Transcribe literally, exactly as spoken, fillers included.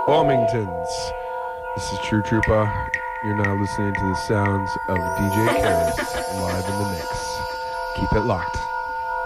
Wilmingtons. This is True Troopa. You're now listening to the sounds of D J Karis live in the mix. Keep it locked.